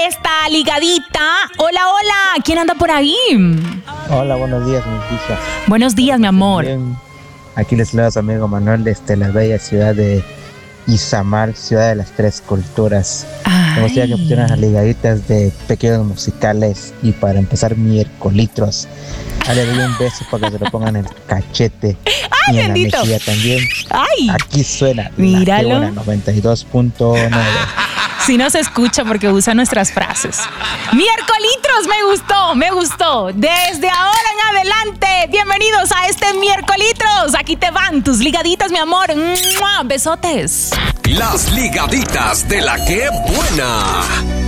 esta ligadita. Hola, hola, ¿quién anda por ahí? Hola, buenos días, mi hija. Buenos días, mi amor. Bien. Aquí les saluda su amigo Manuel desde la bella ciudad de Izamal, ciudad de las tres culturas. Me gustaría que pusieran las ligaditas de pequeños musicales y para empezar miércolitros. Le doy un beso para que se lo pongan en el cachete. ¡Ay, y en bendito! la mejilla también. ¡Ay! Aquí suena Míralo. la 92.9. Si no se escucha porque usa nuestras frases. Miércolitros, me gustó. Desde ahora en adelante, bienvenidos a este Miércolitros. Aquí te van tus ligaditas, mi amor. ¡Mua! Besotes. Las ligaditas de la que buena.